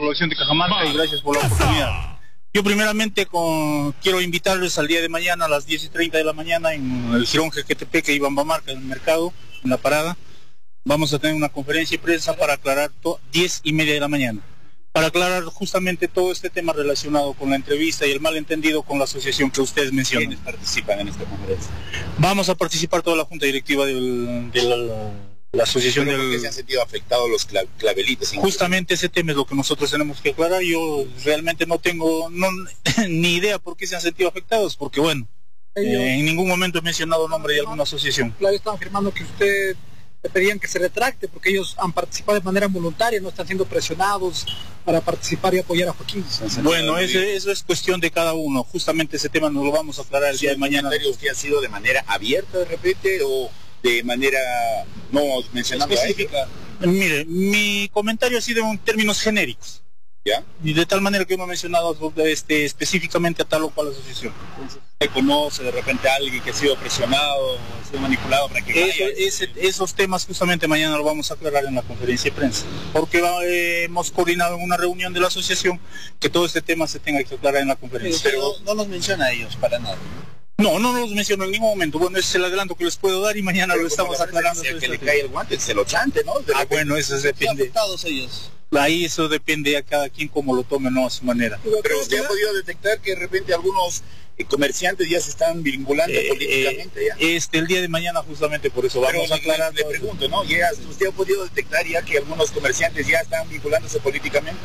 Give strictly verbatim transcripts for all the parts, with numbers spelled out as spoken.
población de Cajamarca y gracias por la oportunidad. Yo primeramente con, quiero invitarles al día de mañana a las diez y treinta de la mañana en el Jirón Jequetepeque y Bambamarca, en el mercado, en la parada. Vamos a tener una conferencia de prensa para aclarar, diez y media de la mañana, para aclarar justamente todo este tema relacionado con la entrevista y el malentendido con la asociación que ustedes mencionan. ¿Quiénes participan en esta conferencia? Vamos a participar toda la junta directiva del, de la, la asociación del... del... ¿Por qué se han sentido afectados los cla clavelitos? Justamente ese tema es lo que nosotros tenemos que aclarar. Yo realmente no tengo no, ni idea por qué se han sentido afectados, porque bueno, eh, en ningún momento he mencionado el nombre de alguna asociación. Claro, están afirmando que usted le pedían que se retracte porque ellos han participado de manera voluntaria, no están siendo presionados para participar y apoyar a Joaquín. Bueno, eso, eso es cuestión de cada uno. Justamente ese tema nos lo vamos a aclarar el día de mañana. ¿Usted ha sido de manera abierta de repente o de manera no mencionando específica? Mire, mi comentario ha sido en términos genéricos. ¿Ya? Y de tal manera que no he mencionado este, específicamente a tal o cual asociación. ¿Se conoce de repente a alguien que ha sido presionado, ha sido manipulado para que Eso, ese, esos temas justamente mañana lo vamos a aclarar en la conferencia de prensa, porque va, eh, hemos coordinado en una reunión de la asociación que todo este tema se tenga que aclarar en la conferencia. Pero, pero no, no los menciona a ellos para nada. No, no los menciono en ningún momento. Bueno, ese es el adelanto que les puedo dar y mañana pero lo estamos aclarando. Si que le cae el guante, se lo chante, ¿no? De ah, bueno, eso depende. Afectados ellos. Ahí eso depende a cada quien como lo tome, no a su manera. Pero usted ha podido detectar que de repente algunos eh, comerciantes ya se están vinculando eh, políticamente. Eh, ya. Este, el día de mañana justamente por eso vamos Pero a aclarar. Le, le pregunto, ¿no? Ya, ¿usted ha podido detectar ya que algunos comerciantes ya están vinculándose políticamente?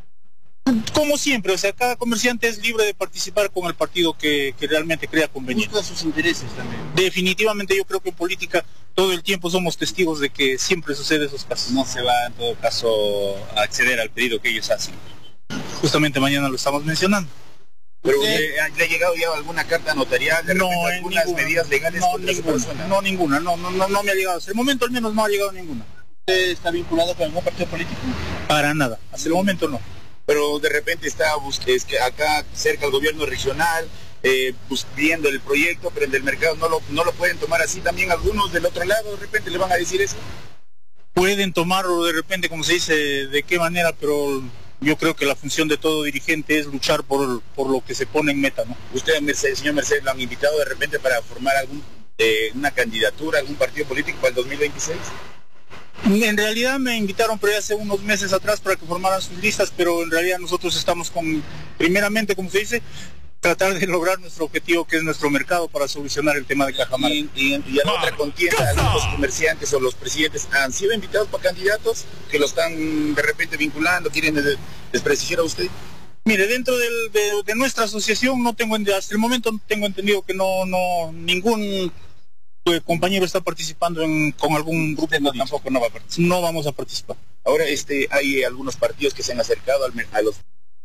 Como siempre, o sea, cada comerciante es libre de participar con el partido que, que realmente crea conveniente. Busca sus intereses también. Definitivamente yo creo que en política todo el tiempo somos testigos de que siempre sucede esos casos. No se va en todo caso a acceder al pedido que ellos hacen. Justamente mañana lo estamos mencionando. ¿Pero usted, le ha llegado ya alguna carta notarial de no, repente, algunas ninguna, medidas legales no, contra ninguna, esa persona? No, ninguna, no, no, no, no me ha llegado. Hasta el momento al menos no ha llegado ninguna. ¿Usted está vinculado con algún partido político? Para nada, hasta el momento no. Pero de repente está es que acá cerca el gobierno regional eh, pues, viendo el proyecto, pero el del mercado no lo, no lo pueden tomar así también algunos del otro lado, de repente le van a decir eso. Pueden tomarlo de repente, como se dice, de qué manera, pero yo creo que la función de todo dirigente es luchar por, por lo que se pone en meta, ¿no? ¿Usted, Mercedes, señor Mercedes, lo han invitado de repente para formar algún eh, una candidatura, algún partido político para el dos mil veintiséis? En realidad me invitaron pero hace unos meses atrás para que formaran sus listas, pero en realidad nosotros estamos con, primeramente, como se dice, tratar de lograr nuestro objetivo, que es nuestro mercado, para solucionar el tema de Cajamarca. Y, y, y a la otra contienda, los comerciantes o los presidentes han sido invitados para candidatos que lo están de repente vinculando, quieren desprestigiar a usted. Mire, dentro del, de, de nuestra asociación no tengo, hasta el momento no tengo entendido que no, no, ningún el compañero está participando en, con algún grupo. No, tampoco no va a participar. No vamos a participar. Ahora este hay algunos partidos que se han acercado al, a los...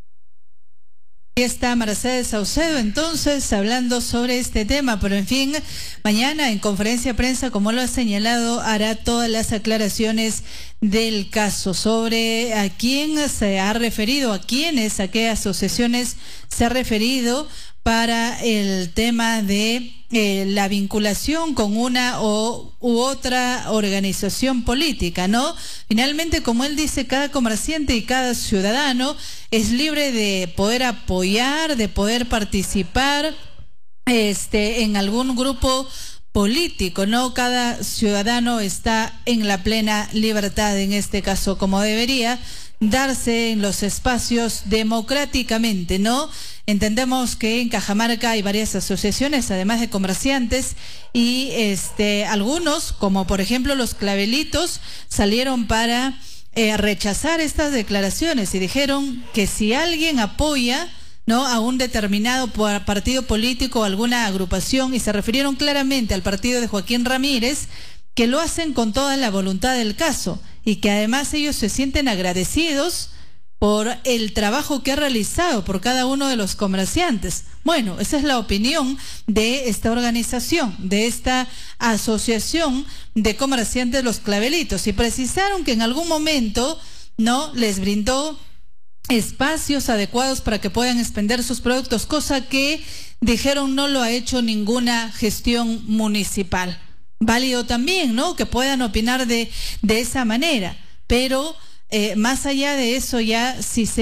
Ahí está Mercedes Saucedo entonces hablando sobre este tema, pero en fin, mañana en conferencia de prensa, como lo ha señalado, hará todas las aclaraciones del caso sobre a quién se ha referido, a quiénes, a qué asociaciones se ha referido para el tema de eh, la vinculación con una o, u otra organización política, ¿no? Finalmente, como él dice, cada comerciante y cada ciudadano es libre de poder apoyar, de poder participar este, en algún grupo político, ¿no? Cada ciudadano está en la plena libertad, en este caso, como debería darse en los espacios democráticamente, ¿no? Entendemos que en Cajamarca hay varias asociaciones, además de comerciantes, y este algunos, como por ejemplo los Clavelitos, salieron para eh, rechazar estas declaraciones y dijeron que si alguien apoya, ¿no?, a un determinado partido político o alguna agrupación, y se refirieron claramente al partido de Joaquín Ramírez, que lo hacen con toda la voluntad del caso y que además ellos se sienten agradecidos por el trabajo que ha realizado por cada uno de los comerciantes. Bueno, esa es la opinión de esta organización, de esta asociación de comerciantes Los Clavelitos, y precisaron que en algún momento no les brindó espacios adecuados para que puedan expender sus productos, cosa que dijeron no lo ha hecho ninguna gestión municipal. Válido también, ¿no?, que puedan opinar de, de esa manera, pero eh, más allá de eso, ya si se